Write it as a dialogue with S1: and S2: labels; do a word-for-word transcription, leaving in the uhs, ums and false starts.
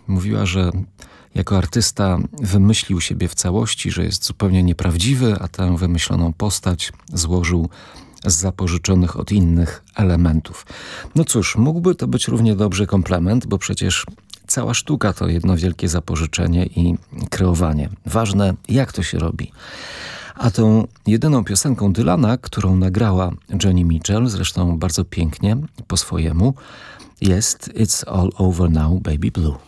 S1: Mówiła, że jako artysta wymyślił siebie w całości, że jest zupełnie nieprawdziwy, a tę wymyśloną postać złożył z zapożyczonych od innych elementów. No cóż, mógłby to być równie dobrze komplement, bo przecież cała sztuka to jedno wielkie zapożyczenie i kreowanie. Ważne, jak to się robi. A tą jedyną piosenką Dylana, którą nagrała Joni Mitchell, zresztą bardzo pięknie, po swojemu, jest It's All Over Now, Baby Blue.